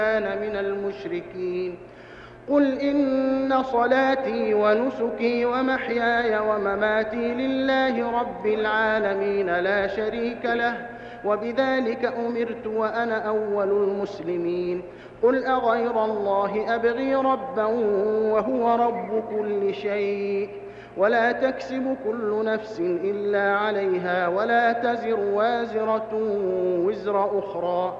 كان من المشركين قل إن صلاتي ونسكي ومحياي ومماتي لله رب العالمين لا شريك له وبذلك أمرت وأنا أول المسلمين قل أغير الله أبغي ربا وهو رب كل شيء ولا تكسب كل نفس إلا عليها ولا تزر وازرة وزر أخرى